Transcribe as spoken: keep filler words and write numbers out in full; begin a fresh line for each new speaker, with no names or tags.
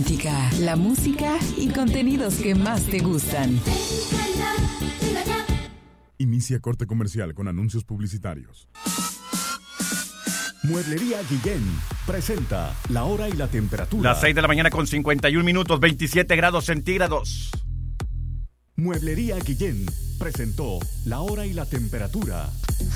romántica, la música y contenidos que más te gustan.
Inicia corte comercial con anuncios publicitarios.
Mueblería Guillén presenta la hora y la temperatura.
Las seis de la mañana con cincuenta y un minutos, veintisiete grados centígrados.
Mueblería Guillén presentó la hora y la temperatura.